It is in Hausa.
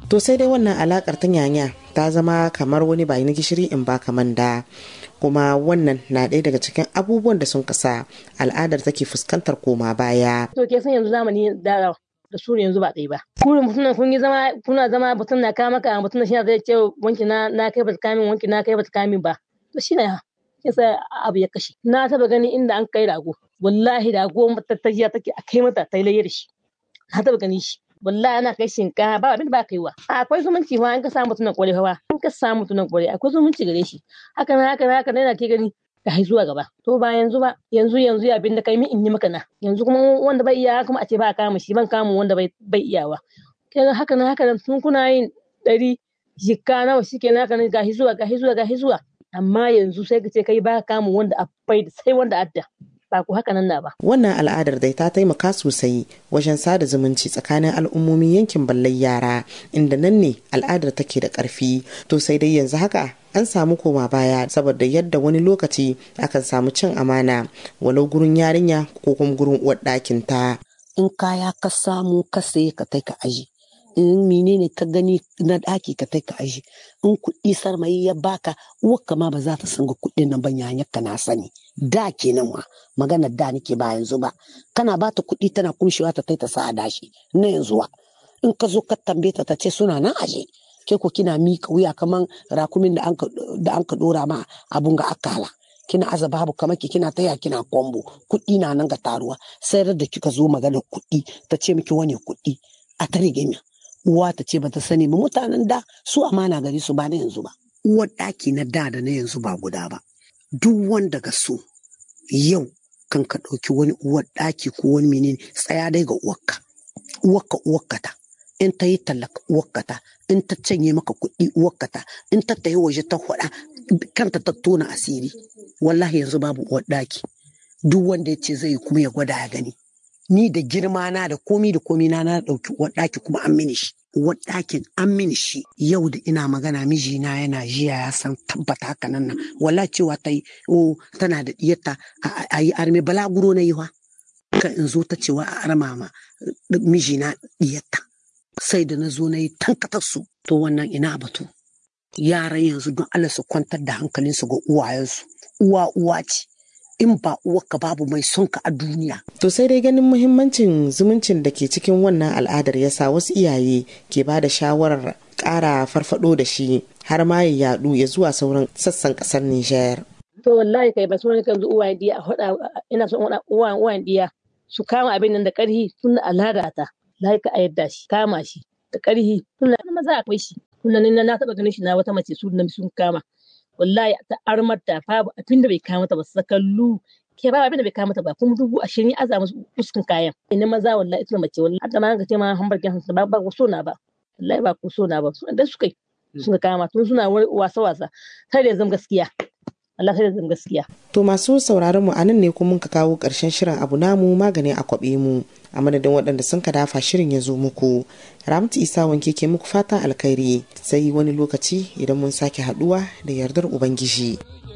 To sai dai wannan alakar ta nyanya ta zama kamar wani bai na gishiri in ba kaman da, kuma wannan na ɗaya daga cikin abubuwan da sun kasa al'adar take fuskantar koma baya. To ke san yanzu zamani da su yanzu ba ɗaya ba. Kurin mutum kun yi zama kuna zama mutum na kama maka mutum shi zai ce wanki na kai bata kamin wanki na kai bata kamin ba. To shi ne yasa abu ya kashe. Na taba gani inda an kai rago. Wallahi rago matattajiya take a kai mata ta laye da shi. Na taba gani shi. Wallahi ana kai shinkafa ba abin da ba kaiwa. Akwai zumunci fa an ka samu mutum na kware fa. An ka samu mutum na kware akwai zumunci gare shi. Haka yana ke gani ka hai zuwa gaba. To ba yanzu ba yanzu abin da kai min in yi maka na. Yanzu kuma wanda bai iya kuma a ce ba kama shi ban kama wanda bai iyawa. Kaga haka tun kuna yin 100 jikka nawa shikenan haka ne gahi zuwa. Amma yanzu sai ka ce kai ba kama wanda abai sai wanda adda. Ba ku haka nan na ba. Wannan al'adar dai ta taimaka sosai wajen sada zumunci tsakanin al'ummomin yankin ballar yara, inda nan ne al'adar take da ƙarfi. To sai dai yanzu haka an samu koma baya saboda yadda wani lokaci akan samu cin amana walau gurin yarinya ko kuma gurin uwar ɗakin ta. In kaya ka samu ka saye ka kai ka aji, in menene ka gani na ɗaki ka kai ka aji, in kuɗi sarmayi ya baka uwarka ma ba za ta sanga kuɗin nan ba yanyarka na sani. Da kenan wa maganar da nake ba yanzu ba. Kana ba ta kuɗi tana kumshewa ta kai ta sa a dashi na yanzu wa. In ka zo ka tambaye ta ce suna nan aje. Ke ko kina mika wuya kaman rakumin da an ka dora ma abun ga akala. Kina aza babu kamar kina taya kina kombo kuɗi na nan ga taruwa sai da kika zo maganar kuɗi ta ce miki wani kuɗi a ta rige mi uwa ta ce bata sani ba. Mutanen da su amana gari su ba na yanzu ba. Uwar ɗaki na da na yanzu ba guda ba. Duk wanda ga so yau kan ka ɗauki wani uwar ɗaki ko wani menene tsaya dai ga uwarka ta. In ta yi tallaka uwarkata, in ta canye maka kuɗi uwarkata, in ta tayi waje ta faɗa kanta ta tona asiri. Wallahi yanzu babu uwar ɗaki. Duk wanda ya ce zai yi kuma ya gwada ya gani. Ni da girma na da komi na ɗauki uwar ɗaki kuma an mini shi. Uwar ɗakin an mini shi. Yau da ina magana mijina yana jiya ya san tabbata haka nan. Wallahi cewa ta yi tana da diyarta a yi arme balaguro na yi wa. Ka in zo ta cewa a arma ma mijina diyarta. Sai da na zo na yi tankatar su. To wannan ina batu. Yaran yanzu don Allah su kwantar da hankalinsu ga uwayensu. Uwa ce. In ba uwarka babu mai son ka a duniya. To sai dai ganin muhimmancin zumuncin da ke cikin wannan al'adar yasa wasu iyaye ke ba da shawarar ƙara farfado da shi har ma ya yaɗu ya zuwa sauran sassan ƙasar Nijar. To wallahi kai ba so ne kan uwayen diya a faɗa ina son uwayen diya su kama abin nan da ƙarfi tun al'ada ta. Lai ka ayyada shi kama shi da ƙarfi tun da maza akwai shi tun da na taɓa ganin shi na wata mace sun kama wallahi ta armar ta babu abin da bai kama ta ba sakallu ke babu abin da bai kama ta ba kuma 20,000 aza musu uskin kayan ina maza wallahi ita mace wallahi hadda ma ga ce ma hamburger hansu ba ku so na ba wallahi ba ku so na ba da suka kama tun suna wasa sai da zama gaskiya. Allah sai da gaskiya. To masu sauraron mu anan ne kuma muka kawo ƙarshen shirin abu namu magani a kwabe mu a madadin waɗanda sun ka dafa shirin ya zo muku. Ramtu Isa wanke ke muku fatan alkhairi sai wani lokaci idan mun sake haɗuwa da yardar Ubangiji.